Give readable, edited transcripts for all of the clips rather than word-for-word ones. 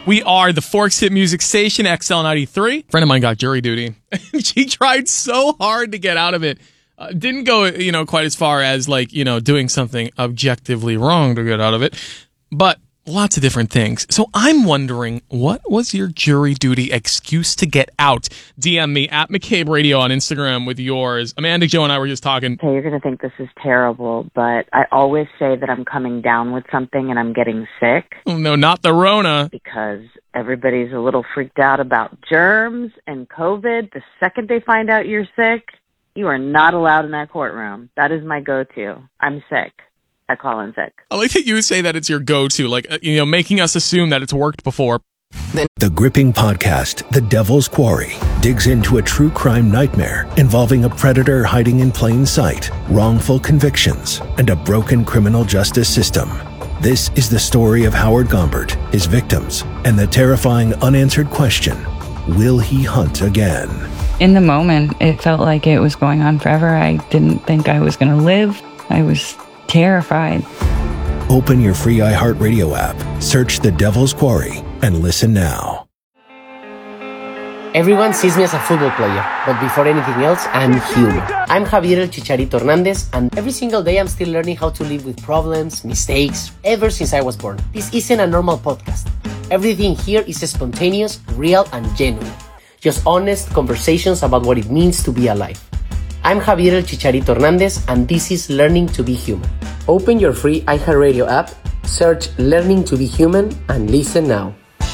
We are the Forks Hit Music Station, XL93. A friend of mine got jury duty. She tried so hard to get out of it. Didn't go, quite as far as doing something objectively wrong to get out of it. But lots of different things. So I'm wondering, what was your jury duty excuse to get out? DM me at McCabe Radio on Instagram with yours. Amanda, Joe, and I were just talking. Hey, you're going to think this is terrible, but I always say that I'm coming down with something and I'm getting sick. Oh, no, not the Rona. Because everybody's a little freaked out about germs and COVID. The second they find out you're sick, you are not allowed in that courtroom. That is my go-to. I'm sick. I call in sick. I like that you say that it's your go-to, making us assume that it's worked before. The gripping podcast, The Devil's Quarry, digs into a true crime nightmare involving a predator hiding in plain sight, wrongful convictions, and a broken criminal justice system. This is the story of Howard Gombert, his victims, and the terrifying unanswered question, will he hunt again? In the moment, it felt like it was going on forever. I didn't think I was going to live. I was terrified. Open your free iHeartRadio app, search The Devil's Quarry, and listen now. Everyone sees me as a football player, but before anything else, I'm human. I'm Javier El Chicharito Hernandez, and every single day I'm still learning how to live with problems, mistakes, ever since I was born. This isn't a normal podcast. Everything here is spontaneous, real, and genuine. Just honest conversations about what it means to be alive. I'm Javier El Chicharito Hernandez, and this is Learning to be Human. Open your free iHeartRadio app, search Learning to be Human, and listen now.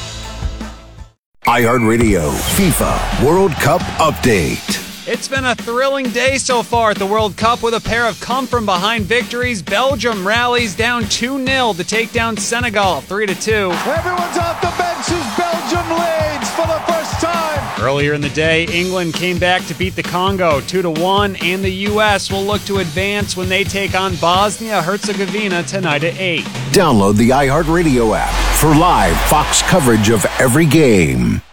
iHeartRadio FIFA World Cup Update. It's been a thrilling day so far at the World Cup with a pair of come-from-behind victories. Belgium rallies down 2-0 to take down Senegal 3-2. Everyone's off the benches. Belgium leads for the first time. Earlier in the day, England came back to beat the Congo 2-1, and the U.S. will look to advance when they take on Bosnia-Herzegovina tonight at 8. Download the iHeartRadio app for live Fox coverage of every game.